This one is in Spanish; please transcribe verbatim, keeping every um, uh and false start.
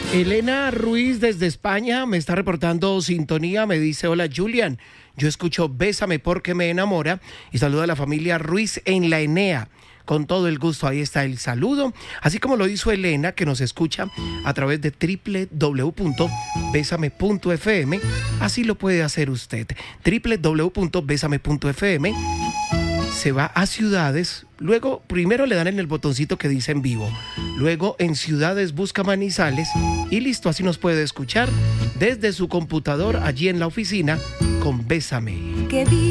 Elena Ruiz desde España me está reportando sintonía, me dice: hola Julian, yo escucho Bésame porque me enamora, y saluda a la familia Ruiz en la Enea. Con todo el gusto, ahí está el saludo, así como lo hizo Elena, que nos escucha a través de doble u doble u doble u punto bésame punto efe eme. Así lo puede hacer usted, doble u doble u doble u punto bésame punto efe eme. Se va a ciudades, luego primero le dan en el botoncito que dice en vivo, luego en ciudades busca Manizales y listo, así nos puede escuchar desde su computador allí en la oficina con Bésame.